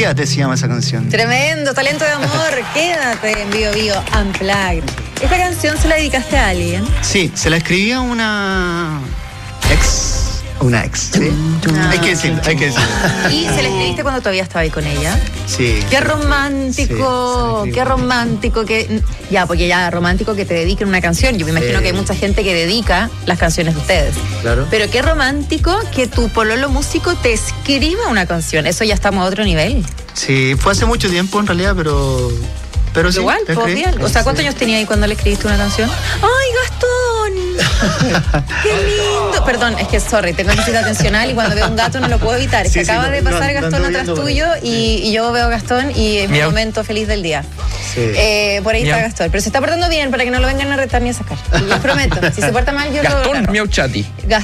Quédate se llama esa canción. Tremendo, talento de amor. Quédate en Bio Bio Unplugged. ¿Esta canción se la dedicaste a alguien? Sí, se la escribía una ex, ¿sí? Hay que decirlo. ¿Y se la escribiste cuando todavía estaba ahí con ella? Sí. Qué romántico, sí, qué romántico que... Ya, porque ya romántico que te dediquen una canción. Yo me imagino que hay mucha gente que dedica las canciones de ustedes. Claro. Pero qué romántico que tu pololo músico te escriba una canción. Eso ya estamos a otro nivel. Sí, fue hace mucho tiempo en realidad, pero sí. Igual, todo bien. O sea, ¿cuántos años tenía ahí cuando le escribiste una canción? ¡Ay, Gastón! ¡Qué lindo! Perdón, es que, sorry, tengo déficit atencional y cuando veo un gato no lo puedo evitar. Es que acaba de pasar Gastón atrás tuyo y yo veo a Gastón y es mi momento feliz del día. Sí. Por ahí está Gastón. Pero se está portando bien para que no lo vengan a retar ni a sacar. Les prometo. Si se porta mal, yo Gastón lo agarro. Miauchati.